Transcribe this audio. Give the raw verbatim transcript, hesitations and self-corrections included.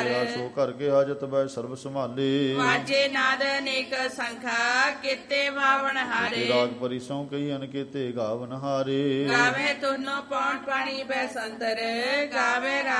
ਸੋ ਕਰ ਕੇ ਹਾਜਤ ਬੈ ਸਰਬ ਸੰਭਾਲੇ। ਵਾਜੇ ਨਾਦ ਅਨੇਕ ਸੰਖਾ ਕੀਤੇ ਬਾਵਨ ਹਾਰੇ। ਰਾਗ ਪਰੀ ਸਹੁ ਕਹੀ ਅਨਕੇਤੇ ਗਾਵਨ ਹਾਰੇ। ਗਾਵੇ ਤੁਨੋ ਪੌਣ ਪਾਣੀ ਬੈ ਸੰਤਰ ਗਾਵੇ